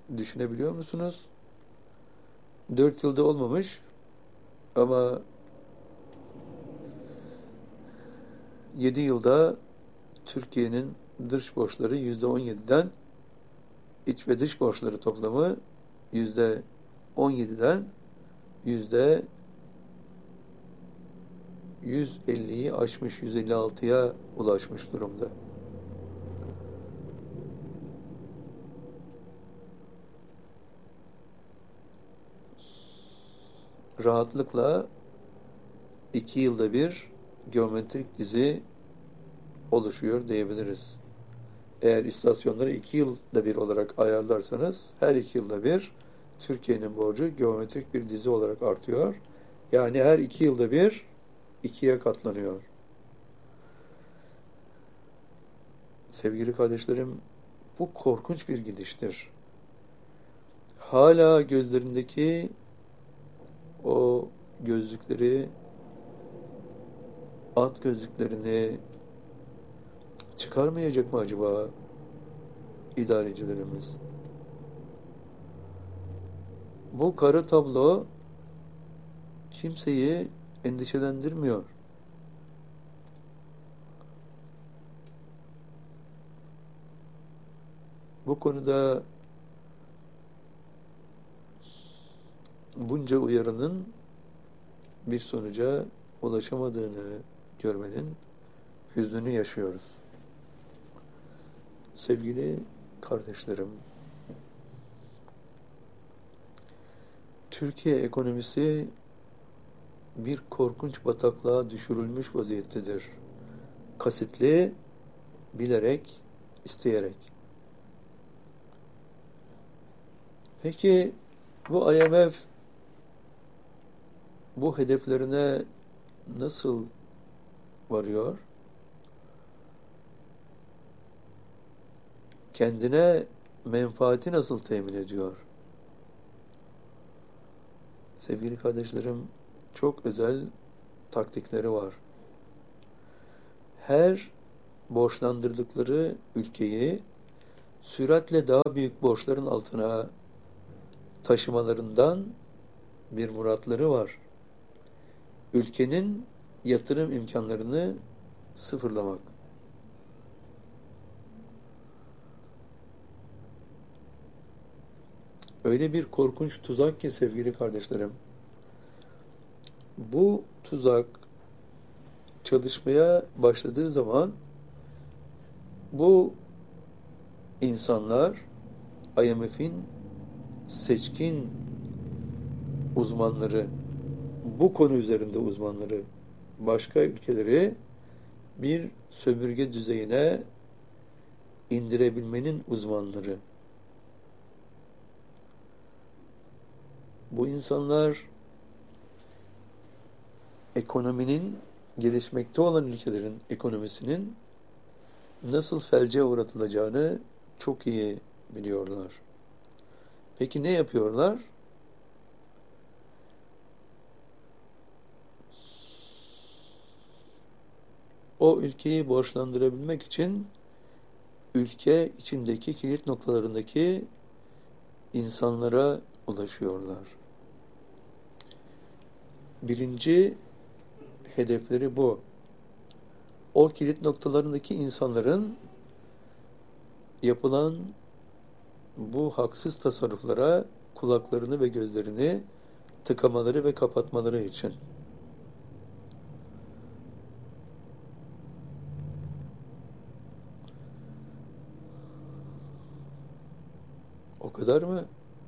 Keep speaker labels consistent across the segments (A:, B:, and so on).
A: Düşünebiliyor musunuz? 4 yılda olmamış ama 7 yılda Türkiye'nin dış borçları %17'den, iç ve dış borçları toplamı %17'den %150'yi aşmış, 156'ya ulaşmış durumda. Rahatlıkla 2 yılda bir geometrik dizi oluşuyor diyebiliriz. Eğer istasyonları 2 yılda bir olarak ayarlarsanız, her 2 yılda bir Türkiye'nin borcu geometrik bir dizi olarak artıyor. Yani her 2 yılda bir 2'ye katlanıyor. Sevgili kardeşlerim, bu korkunç bir gidiştir. Hala gözlerindeki o gözlükleri, at gözlüklerini çıkarmayacak mı acaba idarecilerimiz? Bu kara tablo kimseyi endişelendirmiyor. Bu konuda bunca uyarının bir sonuca ulaşamadığını görmenin hüznünü yaşıyoruz. Sevgili kardeşlerim, Türkiye ekonomisi bir korkunç bataklığa düşürülmüş vaziyettedir. Kasıtlı, bilerek, isteyerek. Peki bu IMF bu hedeflerine nasıl varıyor? Kendine menfaati nasıl temin ediyor? Sevgili kardeşlerim, çok özel taktikleri var. Her borçlandırdıkları ülkeyi süratle daha büyük borçların altına taşımalarından bir muratları var. Ülkenin yatırım imkanlarını sıfırlamak. Öyle bir korkunç tuzak ki sevgili kardeşlerim. Bu tuzak çalışmaya başladığı zaman bu insanlar IMF'in seçkin uzmanları, bu konu üzerinde uzmanları, başka ülkeleri bir sömürge düzeyine indirebilmenin uzmanları. Bu insanlar ekonominin, gelişmekte olan ülkelerin ekonomisinin nasıl felce uğratılacağını çok iyi biliyorlar. Peki ne yapıyorlar? O ülkeyi borçlandırabilmek için ülke içindeki kilit noktalarındaki insanlara ulaşıyorlar. Birinci hedefleri bu. O kilit noktalarındaki insanların yapılan bu haksız tasarruflara kulaklarını ve gözlerini tıkamaları ve kapatmaları için. O kadar mı?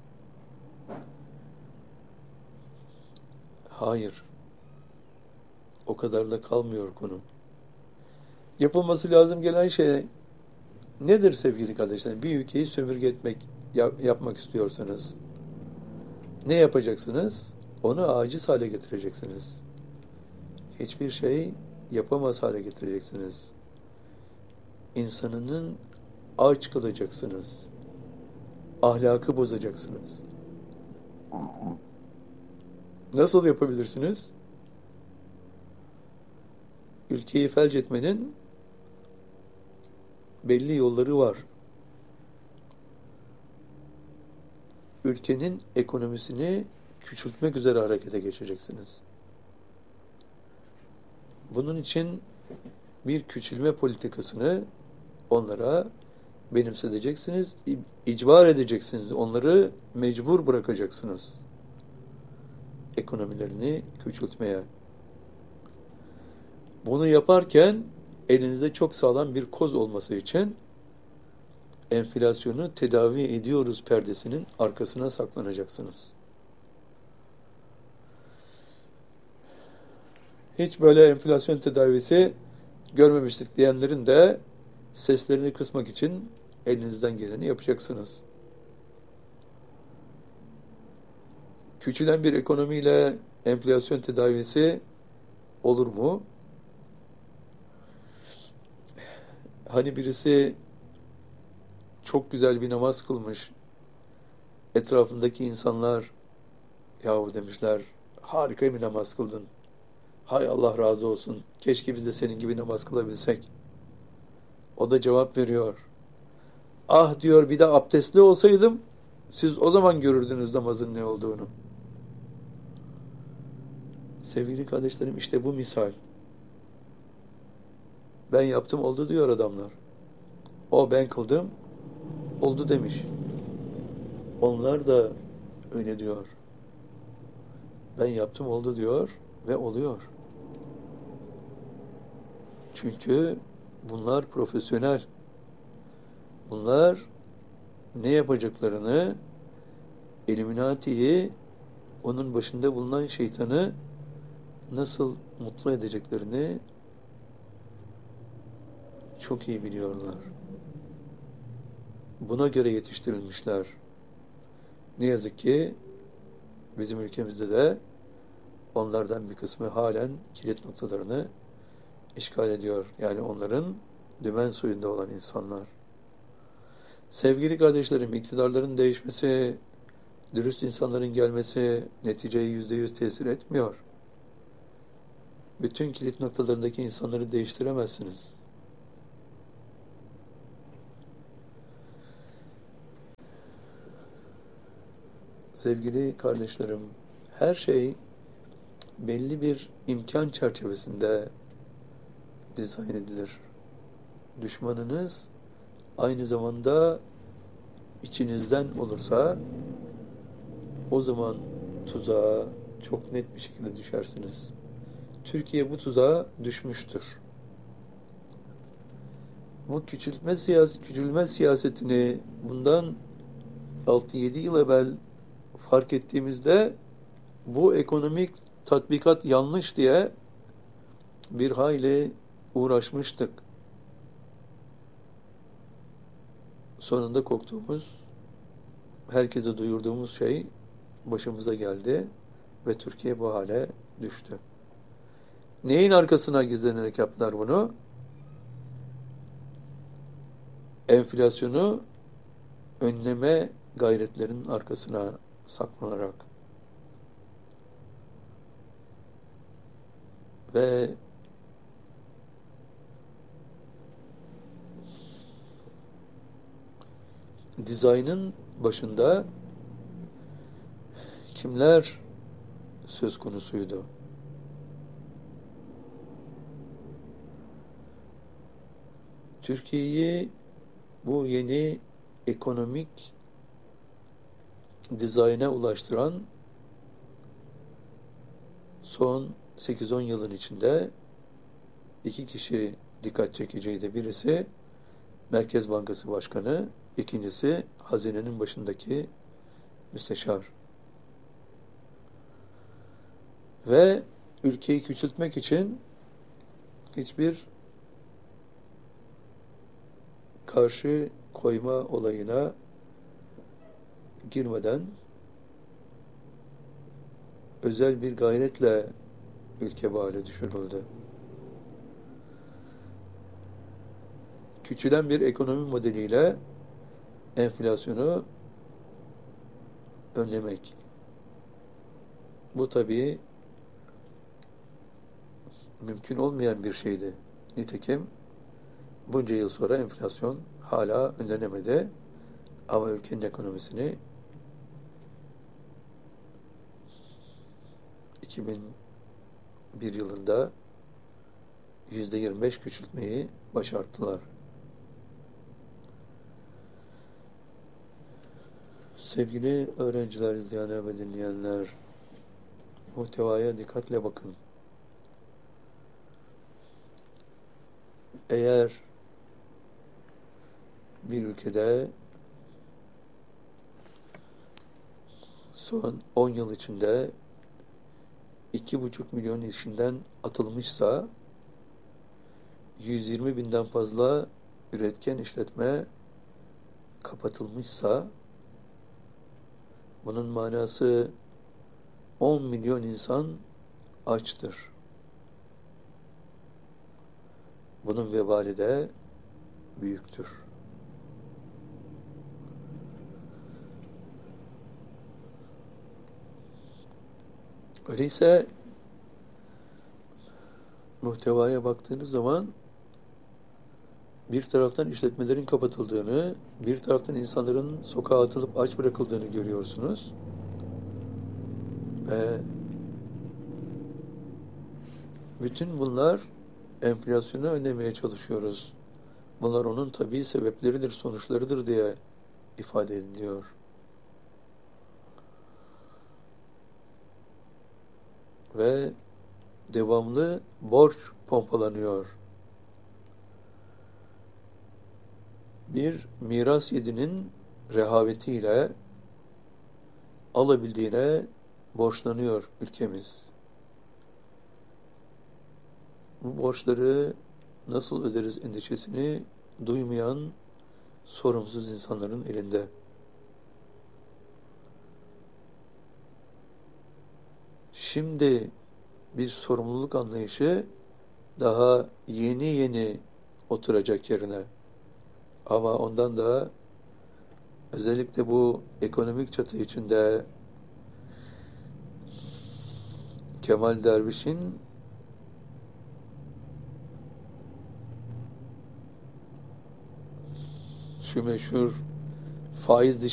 A: Hayır. O kadar da kalmıyor konu. Yapılması lazım gelen şey nedir sevgili kardeşler? Bir ülkeyi sömürge etmek, yapmak istiyorsanız ne yapacaksınız? Onu aciz hale getireceksiniz. Hiçbir şey yapamaz hale getireceksiniz. İnsanının aç kılacaksınız. Ahlakı bozacaksınız. Nasıl yapabilirsiniz? Ülkeyi felç etmenin belli yolları var. ülkenin ekonomisini küçültmek üzere harekete geçeceksiniz. Bunun için bir küçülme politikasını onlara benimseteceksiniz, icbar edeceksiniz, onları mecbur bırakacaksınız ekonomilerini küçültmeye. Bunu yaparken elinizde çok sağlam bir koz olması için enflasyonu tedavi ediyoruz perdesinin arkasına saklanacaksınız. Hiç böyle enflasyon tedavisi görmemiştik diyenlerin de seslerini kısmak için elinizden geleni yapacaksınız. Küçülen bir ekonomiyle enflasyon tedavisi olur mu? Hani birisi çok güzel bir namaz kılmış. Etrafındaki insanlar yahu demişler harika bir namaz kıldın. Hay Allah razı olsun. Keşke biz de senin gibi namaz kılabilsek. O da cevap veriyor. Ah diyor bir de abdestli olsaydım siz o zaman görürdünüz namazın ne olduğunu. Sevgili kardeşlerim işte bu misal. Ben yaptım oldu diyor adamlar. O ben kıldım oldu demiş. Onlar da öyle diyor. Ben yaptım oldu diyor ve oluyor. Çünkü bunlar profesyonel. Bunlar ne yapacaklarını, Illuminati'yi, onun başında bulunan şeytanı nasıl mutlu edeceklerini çok iyi biliyorlar. Buna göre yetiştirilmişler. Ne yazık ki bizim ülkemizde de onlardan bir kısmı halen kilit noktalarını işgal ediyor. Yani onların dümen suyunda olan insanlar. Sevgili kardeşlerim, iktidarların değişmesi, dürüst insanların gelmesi neticeyi %100 tesir etmiyor. Bütün kilit noktalarındaki insanları değiştiremezsiniz. Sevgili kardeşlerim, her şey belli bir imkan çerçevesinde dizayn edilir. Düşmanınız aynı zamanda içinizden olursa o zaman tuzağa çok net bir şekilde düşersiniz. Türkiye bu tuzağa düşmüştür. Bu küçülme siyasetini bundan 6-7 yıl evvel fark ettiğimizde bu ekonomik tatbikat yanlış diye bir hayli uğraşmıştık. Sonunda korktuğumuz, herkese duyurduğumuz şey başımıza geldi ve Türkiye bu hale düştü. Neyin arkasına gizlenerek yaptılar bunu? Enflasyonu önleme gayretlerinin arkasına saklanarak. Ve dizaynın başında kimler söz konusuydu? Türkiye'yi bu yeni ekonomik dizayna ulaştıran son 8-10 yılın içinde iki kişi dikkat çekiciydi. Birisi Merkez Bankası Başkanı, ikincisi hazinenin başındaki müsteşar. Ve ülkeyi küçültmek için hiçbir karşı koyma olayına girmeden özel bir gayretle ülke bu hale düşürüldü. Küçülen bir ekonomi modeliyle enflasyonu önlemek. Bu tabii mümkün olmayan bir şeydi. Nitekim bunca yıl sonra enflasyon hala önlenemedi. Ama ülkenin ekonomisini 2001 yılında %25 küçültmeyi başarttılar. Sevgili öğrenciler, izleyenler ve dinleyenler, muhtevaya dikkatle bakın. Eğer bir ülkede son 10 yıl içinde 2,5 milyon işinden atılmışsa, 120 binden fazla üretken işletme kapatılmışsa, bunun manası 10 milyon insan açtır. Bunun vebali de büyüktür. Öyleyse muhtevaya baktığınız zaman bir taraftan işletmelerin kapatıldığını, bir taraftan insanların sokağa atılıp aç bırakıldığını görüyorsunuz. Ve bütün bunlar enflasyonu önlemeye çalışıyoruz. Bunlar onun tabii sebepleridir, sonuçlarıdır diye ifade ediliyor. Ve devamlı borç pompalanıyor. Bir miras yedinin rehavetiyle alabildiğine borçlanıyor ülkemiz. Bu borçları nasıl öderiz endişesini duymayan sorumsuz insanların elinde. Şimdi bir sorumluluk anlayışı daha yeni yeni oturacak yerine. Ama ondan da özellikle bu ekonomik çatı içinde Kemal Derviş'in şu meşhur faiz